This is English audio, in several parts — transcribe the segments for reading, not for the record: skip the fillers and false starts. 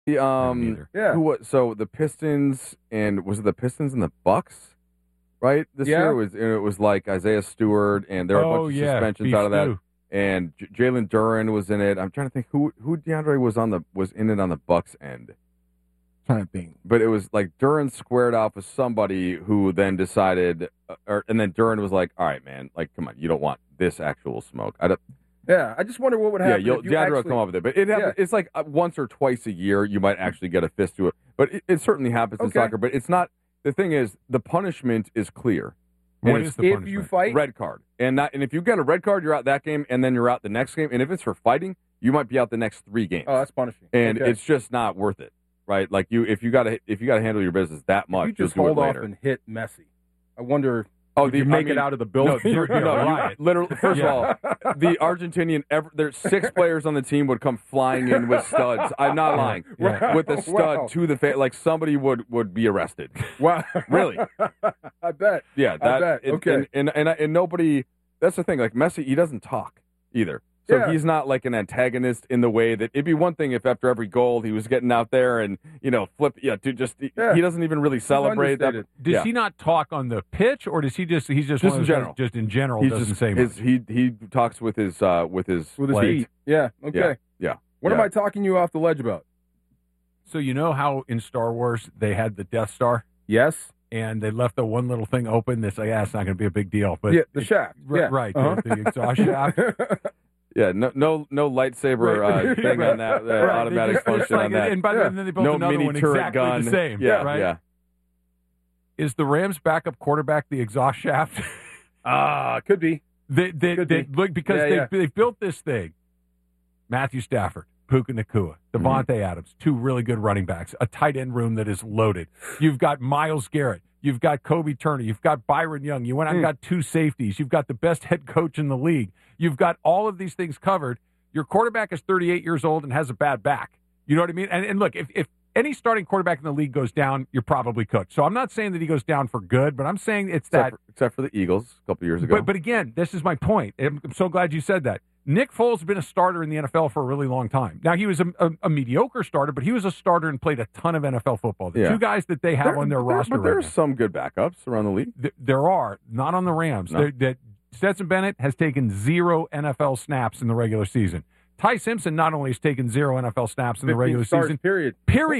The, Neither. Yeah. so the Pistons was it the Pistons and the Bucks, right? This Yeah. year it was like Isaiah Stewart, and there were a bunch of suspensions Beef out of that. stew. And Jalen Duren was in it. I'm trying to think who DeAndre was in it on the Bucks end. Trying to think. But it was like Duren squared off with somebody who then decided, and then Duren was like, "All right, man, like, come on, you don't want this actual smoke." I just wonder what would happen. if you DeAndre actually, will come up with it, but it's like once or twice a year you might actually get a fist to it. But it certainly happens in Okay. soccer. But it's not. The thing is, the punishment is clear. What And is it's the if punishment? you fight, red card, and if you get a red card, you're out that game, and then you're out the next game. And if it's for fighting, you might be out the next 3 games. oh, that's punishing. And Okay. it's just not worth it, right? Like if you got to handle your business that much, If you just you'll do hold it off later. and hit Messi. I wonder. Oh, Did you make it out of the building? Literally. First of all, the Argentinian. There's 6 players on the team would come flying in with studs. I'm not lying. Yeah. With a stud Wow. to the face, like somebody would be arrested. Wow. Really? I bet. Yeah. I bet. Okay. And nobody. That's the thing. Like Messi, he doesn't talk either. So Yeah. he's not like an antagonist in the way that it'd be one thing if after every goal he was getting out there and flip. Yeah, to just he doesn't even really celebrate that. understated. Does Yeah. he not talk on the pitch, or does he's just Just one of in those guys general. just in general He's doesn't just say much? he talks with his With his legs. feet. Yeah. Okay. Yeah. What am I talking you off the ledge about? So you know how in Star Wars they had the Death Star Yes. and they left the one little thing open. That's like, it's not going to be a big deal. But Yeah. The shaft. Yeah. right, Uh-huh. the exhaust shaft. Yeah, no lightsaber Right. thing on that Right. automatic It's function like- on that. And by then they built No another mini one turret exactly gun. the same. Yeah, right? yeah. Is the Rams' backup quarterback the exhaust shaft? Could be. They Could be. look because Yeah, they built this thing. Matthew Stafford, Puka Nakua, Devontae Adams, 2 really good running backs, a tight end room that is loaded. You've got Myles Garrett. You've got Kobe Turner. You've got Byron Young. You went out and got 2 safeties. You've got the best head coach in the league. You've got all of these things covered. Your quarterback is 38 years old and has a bad back. You know what I mean? And look, if any starting quarterback in the league goes down, you're probably cooked. So I'm not saying that he goes down for good, but I'm saying Except for the Eagles a couple years ago. But again, this is my point. I'm so glad you said that. Nick Foles has been a starter in the NFL for a really long time. Now, he was a mediocre starter, but he was a starter and played a ton of NFL football. The 2 guys that they have on their roster but right there's now, some good backups around the league. there are, not on the Rams. No. That Stetson Bennett has taken 0 NFL snaps in the regular season. Ty Simpson not only has taken 0 NFL snaps in the 15 regular starts, season, Period.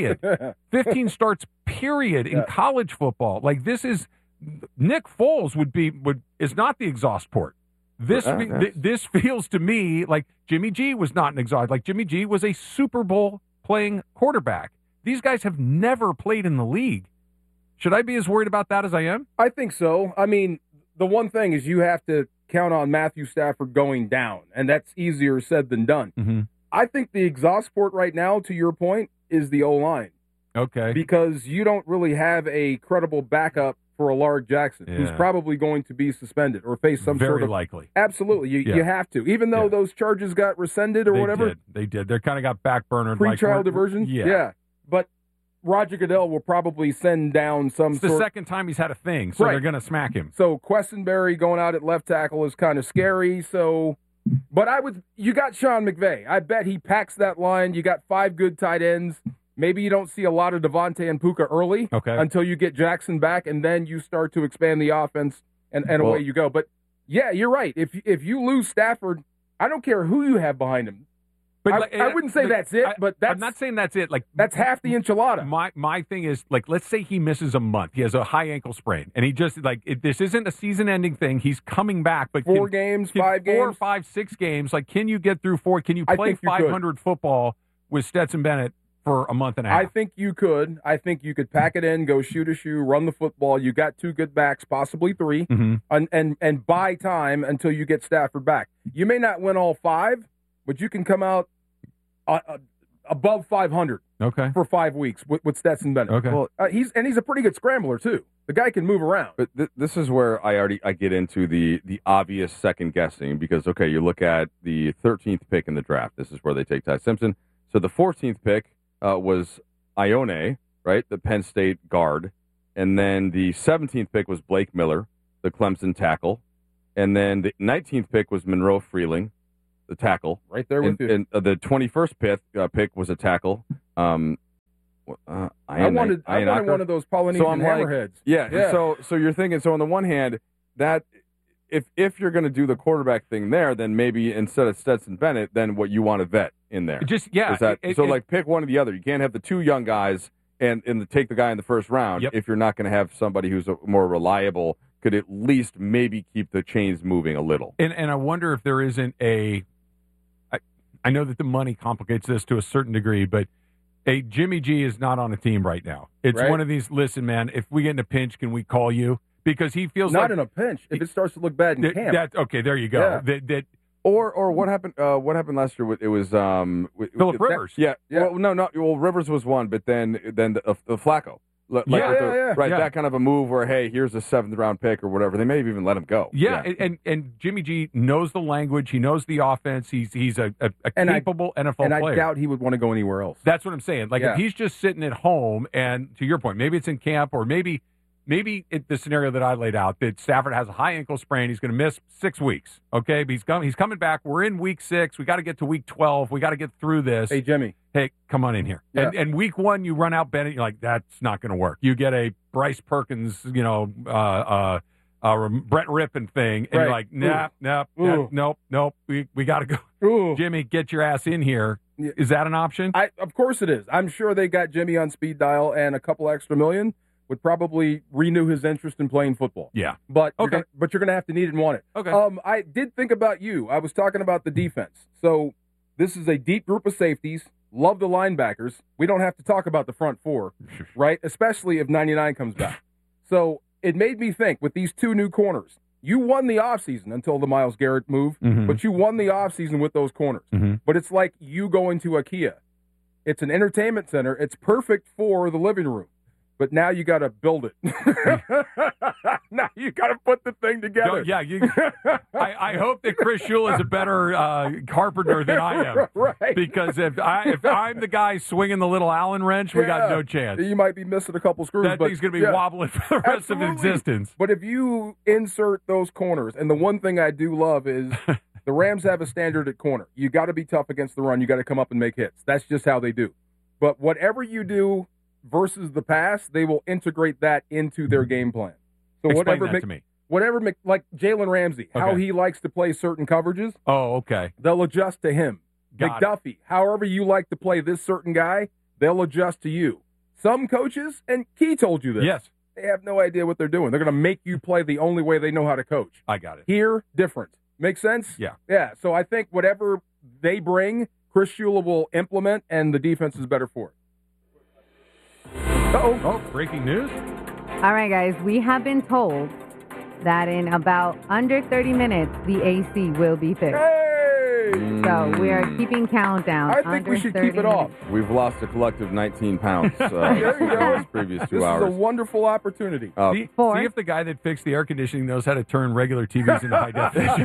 15 starts, period, in college football. Like, this is Nick Foles is not the exhaust port. This feels to me like Jimmy G was not an exhaust. Like, Jimmy G was a Super Bowl playing quarterback. These guys have never played in the league. Should I be as worried about that as I am? I think so. I mean, the one thing is you have to count on Matthew Stafford going down, and that's easier said than done. Mm-hmm. I think the exhaust port right now, to your point, is the O-line. Okay. Because you don't really have a credible backup for a Lamar Jackson, who's Yeah. probably going to be suspended or face some Very sort of... likely. Absolutely. You have to. Even though those charges got rescinded or whatever. They did. They kind of got backburnered. Pre-trial diversion? Yeah. But Roger Goodell will probably send down some It's the second time he's had a thing, so Right. they're going to smack him. So Questenberry going out at left tackle is kind of scary. So, but you got Sean McVay. I bet he packs that line. You got 5 good tight ends. Maybe you don't see a lot of Devontae and Puka early until you get Jackson back, and then you start to expand the offense, and away you go. But yeah, you're right. If you lose Stafford, I don't care who you have behind him. But I wouldn't say that's it, but I'm not saying that's it. Like, that's half the enchilada. My thing is, like, let's say he misses a month. He has a high ankle sprain, and he just this isn't a season-ending thing. He's coming back, but 4 games, 5 games, 4, 5, 6 games. Like, can you get through 4? Can you play 500 football with Stetson Bennett for a month and a half? I think you could. I think you could pack it in, go shoot a shoe, run the football. You got 2 good backs, possibly 3, and buy time until you get Stafford back. You may not win all 5, but you can come out above 500 for 5 weeks with Stetson Bennett. Okay. Well, he's a pretty good scrambler too. The guy can move around. But this is where I get into the obvious second guessing because you look at the 13th pick in the draft. This is where they take Ty Simpson. So the 14th pick was Ione, right, the Penn State guard, and then the 17th pick was Blake Miller, the Clemson tackle, and then the 19th pick was Monroe Freeling, the tackle. Right there with you. And the 21st pick was a tackle, I wanted one of those Polynesian hammerheads. Yeah. So you're thinking. So on the one hand, that if you're going to do the quarterback thing there, then maybe instead of Stetson Bennett, then what you want to vet in there. Like pick one or the other. You can't have the two young guys and take the guy in the first round if you're not going to have somebody who's more reliable, could at least maybe keep the chains moving a little. And I wonder if there isn't I know that the money complicates this to a certain degree, but Jimmy G is not on a team right now. It's one of these, listen, man, if we get in a pinch, can we call you? Because he feels not in a pinch. If it starts to look bad in camp. Okay, there you go. Yeah. Or what happened? What happened last year? It was Phillip Rivers. Well, Rivers was one, but then the Flacco. Right, that kind of a move where, hey, here's a 7th round pick or whatever. They may have even let him go. And Jimmy G knows the language. He knows the offense. He's a capable NFL player. And I doubt he would want to go anywhere else. That's what I'm saying. If he's just sitting at home, and to your point, maybe it's in camp, or maybe the scenario that I laid out, that Stafford has a high ankle sprain. He's going to miss 6 weeks. Okay, but he's coming back. We're in week 6. We got to get to week 12. We got to get through this. Hey, Jimmy. Hey, come on in here. Yeah. And week 1, you run out Bennett. You're like, that's not going to work. You get a Bryce Perkins, Brett Rippon thing, and you're like, nope. We got to go. Ooh. Jimmy, get your ass in here. Is that an option? Of course it is. I'm sure they got Jimmy on speed dial, and a couple extra million would probably renew his interest in playing football. Yeah. But you're going to have to need it and want it. Okay. I did think about you. I was talking about the defense. So this is a deep group of safeties. Love the linebackers. We don't have to talk about the front 4, right? Especially if 99 comes back. So it made me think, with these 2 new corners, you won the offseason until the Myles Garrett move, but you won the offseason with those corners. But it's like you going to IKEA. It's an entertainment center. It's perfect for the living room. But now you got to build it. Now you got to put the thing together. I hope that Chris Shula is a better carpenter than I am. Right. Because if I'm the guy swinging the little Allen wrench, we got no chance. You might be missing a couple screws. That thing's going to be wobbling for the rest of existence. But if you insert those corners, and the one thing I do love is the Rams have a standard at corner. You got to be tough against the run. You got to come up and make hits. That's just how they do. But whatever you do versus the pass, they will integrate that into their game plan. So Explain that to me. Like Jalen Ramsey, how he likes to play certain coverages. Oh, okay. They'll adjust to him. McDuffie, however you like to play this certain guy, they'll adjust to you. Some coaches, and Key told you this. Yes. They have no idea what they're doing. They're going to make you play the only way they know how to coach. I got it. Here, different. Make sense? Yeah. Yeah. So I think whatever they bring, Chris Shula will implement, and the defense is better for it. Oh, breaking news. All right, guys, we have been told that in about under 30 minutes, the AC will be fixed. Hey! So we are keeping countdown. I think we should keep it off. We've lost a collective 19 pounds There you go. these previous 2 This hours. is a wonderful opportunity. See if the guy that fixed the air conditioning knows how to turn regular TVs into high definition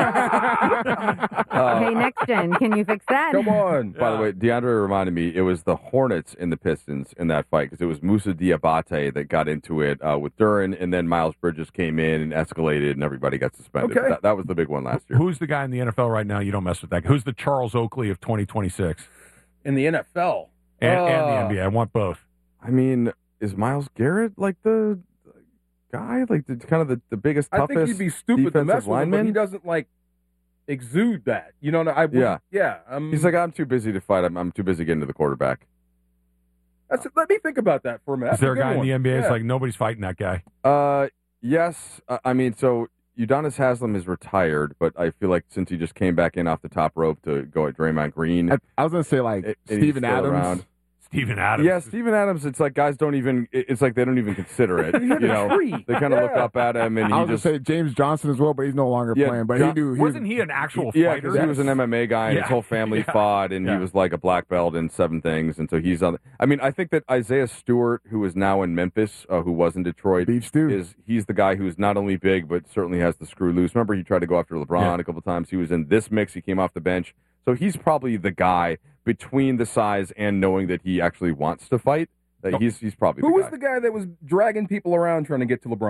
TVs. Hey, next gen, can you fix that? Come on. By the way, DeAndre reminded me it was the Hornets and the Pistons in that fight because it was Moussa Diabate that got into it with Duren, and then Miles Bridges came in and escalated, and everybody got suspended. Okay. That was the big one last year. Who's the guy in the NFL right now? You don't mess with that. Who's the Charles Oakley of 2026? In the NFL. And the NBA. I want both. I mean, is Myles Garrett like the guy? Like kind of the biggest, toughest I think you'd be stupid to mess with him, lineman? but he doesn't exude that. You know, He's like, I'm too busy to fight. I'm too busy getting to the quarterback. Let me think about that for a minute. Is there a guy in the NBA that's like, nobody's fighting that guy? Yes. I mean, so Udonis Haslem is retired, but I feel like since he just came back in off the top rope to go at Draymond Green. I was going to say, Steven Adams. Around. Steven Adams. Yeah, Steven Adams. It's like guys don't even. It's like they don't even consider it. You know, they kind of look up at him, and I was going to say James Johnson as well, but he's no longer playing. But wasn't he an actual fighter? Yeah, fighter? because he was an MMA guy, and his whole family fought, and he was like a black belt in 7 things, and so he's on. I mean, I think that Isaiah Stewart, who is now in Memphis, who was in Detroit, he's the guy who's not only big but certainly has the screw loose. Remember, he tried to go after LeBron a couple times. He was in this mix. He came off the bench. So he's probably the guy between the size and knowing that he actually wants to fight. He's probably Who was the guy that was dragging people around trying to get to LeBron?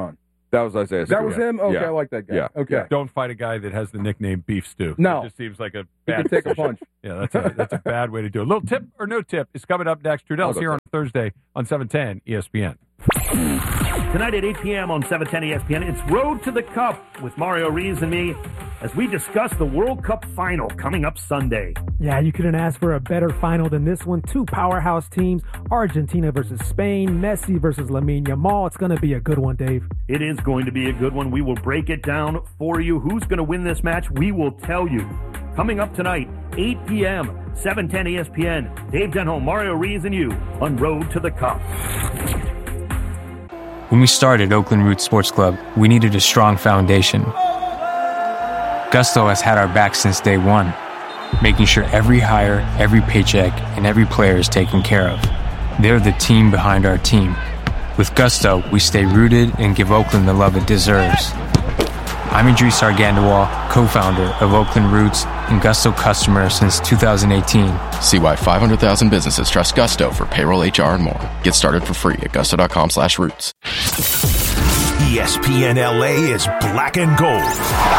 That was Isaiah Stew. That was him? Okay, Yeah. I like that guy. Yeah. Okay. Don't fight a guy that has the nickname Beef Stew. No. It just seems like a He bad can take a decision. punch. Yeah, that's a bad way to do it. A little tip or no tip is coming up next. Trudell's here on Thursday on 710 ESPN. Tonight at 8 p.m. on 710 ESPN, it's Road to the Cup with Mario Reeves and me as we discuss the World Cup final coming up Sunday. Yeah, you couldn't ask for a better final than this one. Two powerhouse teams, Argentina versus Spain, Messi versus Lamine Yamal. It's going to be a good one, Dave. It is going to be a good one. We will break it down for you. Who's going to win this match? We will tell you. Coming up tonight, 8 p.m., 710 ESPN. Dave Denholm, Mario Reeves, and you on Road to the Cup. When we started Oakland Roots Sports Club, we needed a strong foundation. Gusto has had our back since day one, making sure every hire, every paycheck, and every player is taken care of. They're the team behind our team. With Gusto, we stay rooted and give Oakland the love it deserves. I'm Idris Argandawal, co-founder of Oakland Roots and Gusto customer since 2018. See why 500,000 businesses trust Gusto for payroll, HR, and more. Get started for free at gusto.com/roots. ESPN LA is black and gold.